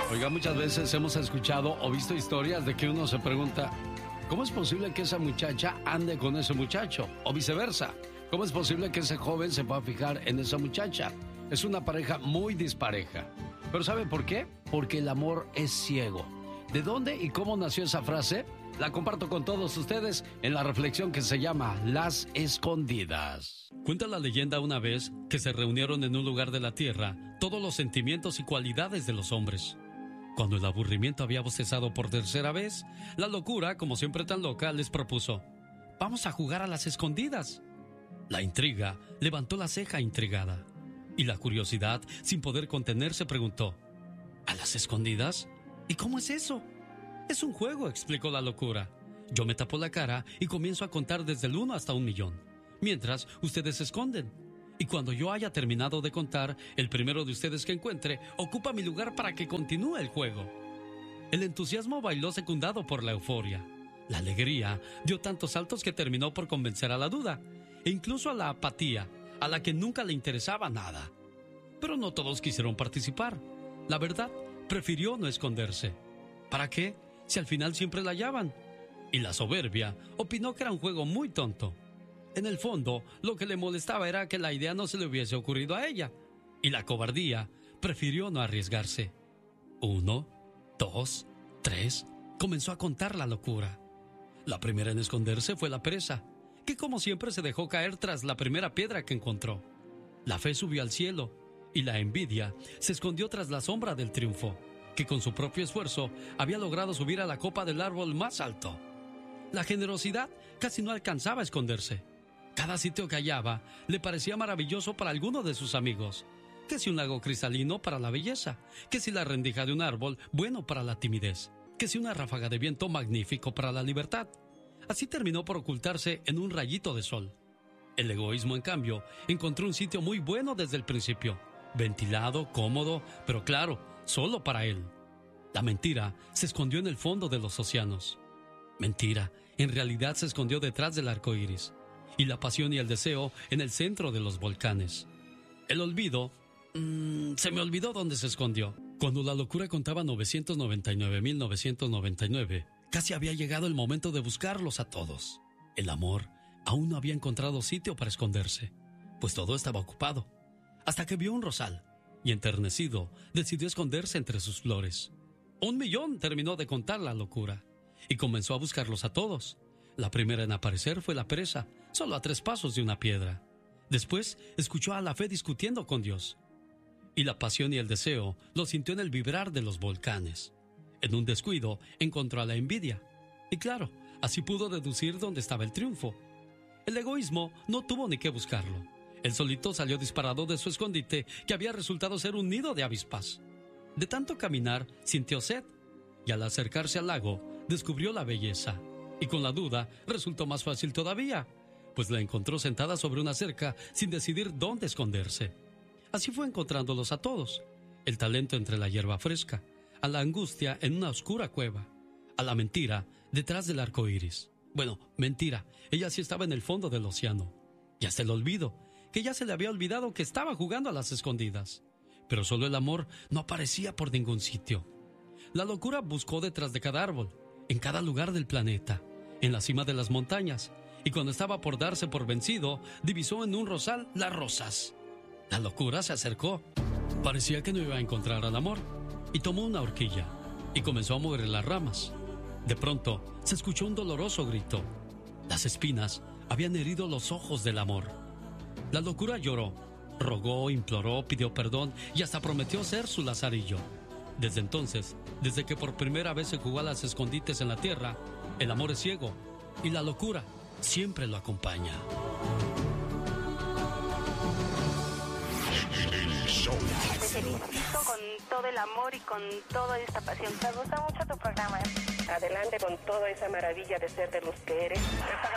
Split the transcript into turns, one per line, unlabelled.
Oiga, muchas veces hemos escuchado o visto historias de que uno se pregunta, ¿cómo es posible que esa muchacha ande con ese muchacho? O viceversa, ¿cómo es posible que ese joven se pueda fijar en esa muchacha? Es una pareja muy dispareja. ¿Pero sabe por qué? Porque el amor es ciego. ¿De dónde y cómo nació esa frase? La comparto con todos ustedes en la reflexión que se llama Las Escondidas. Cuenta la leyenda una vez que se reunieron en un lugar de la tierra todos los sentimientos y cualidades de los hombres. Cuando el aburrimiento había bostezado por tercera vez, la locura, como siempre tan loca, les propuso: vamos a jugar a las escondidas. La intriga levantó la ceja intrigada y la curiosidad, sin poder contenerse, preguntó: ¿a las escondidas? ¿Y cómo es eso? Es un juego, explicó la locura. Yo me tapo la cara y comienzo a contar desde el 1 hasta 1.000.000, mientras ustedes se esconden. Y cuando yo haya terminado de contar, el primero de ustedes que encuentre ocupa mi lugar para que continúe el juego. El entusiasmo bailó secundado por la euforia. La alegría dio tantos saltos que terminó por convencer a la duda, e incluso a la apatía, a la que nunca le interesaba nada. Pero no todos quisieron participar. La verdad, prefirió no esconderse. ¿Para qué? Si al final siempre la hallaban. Y la soberbia opinó que era un juego muy tonto. En el fondo, lo que le molestaba era que la idea no se le hubiese ocurrido a ella. Y la cobardía prefirió no arriesgarse. 1, 2, 3, comenzó a contar la locura. La primera en esconderse fue la presa, que como siempre se dejó caer tras la primera piedra que encontró. La fe subió al cielo y la envidia se escondió tras la sombra del triunfo, que con su propio esfuerzo había logrado subir a la copa del árbol más alto. La generosidad casi no alcanzaba a esconderse. Cada sitio que hallaba le parecía maravilloso para alguno de sus amigos. Que si un lago cristalino para la belleza, que si la rendija de un árbol bueno para la timidez, que si una ráfaga de viento magnífico para la libertad. Así terminó por ocultarse en un rayito de sol. El egoísmo, en cambio, encontró un sitio muy bueno desde el principio, ventilado, cómodo, pero claro, solo para él. La mentira se escondió en el fondo de los océanos. Mentira, en realidad se escondió detrás del arco iris. Y la pasión y el deseo en el centro de los volcanes. El olvido, se me olvidó dónde se escondió. Cuando la locura contaba 999.999, casi había llegado el momento de buscarlos a todos. El amor aún no había encontrado sitio para esconderse, pues todo estaba ocupado. Hasta que vio un rosal y, enternecido, decidió esconderse entre sus flores. 1.000.000 terminó de contar la locura y comenzó a buscarlos a todos. La primera en aparecer fue la presa, solo a 3 pasos de una piedra. Después escuchó a la fe discutiendo con Dios. Y la pasión y el deseo lo sintió en el vibrar de los volcanes. En un descuido encontró a la envidia. Y claro, así pudo deducir dónde estaba el triunfo. El egoísmo no tuvo ni que buscarlo. Él solito salió disparado de su escondite, que había resultado ser un nido de avispas. De tanto caminar, sintió sed. Y al acercarse al lago, descubrió la belleza. Y con la duda, resultó más fácil todavía, pues la encontró sentada sobre una cerca sin decidir dónde esconderse. Así fue encontrándolos a todos. El talento entre la hierba fresca, a la angustia en una oscura cueva, a la mentira detrás del arco iris. Bueno, mentira, ella sí estaba en el fondo del océano. Y hasta el olvido, que ya se le había olvidado que estaba jugando a las escondidas. Pero solo el amor no aparecía por ningún sitio. La locura buscó detrás de cada árbol, en cada lugar del planeta, en la cima de las montañas, y cuando estaba por darse por vencido, divisó en un rosal las rosas. La locura se acercó. Parecía que no iba a encontrar al amor, y tomó una horquilla, y comenzó a mover las ramas. De pronto, se escuchó un doloroso grito. Las espinas habían herido los ojos del amor. La locura lloró, rogó, imploró, pidió perdón, y hasta prometió ser su lazarillo. Desde entonces, desde que por primera vez se jugó a las escondites en la tierra, el amor es ciego y la locura siempre lo acompaña.
Te felicito con todo el amor y con toda esta pasión. Me gusta mucho tu programa.
Adelante con toda esa maravilla de ser de los que eres.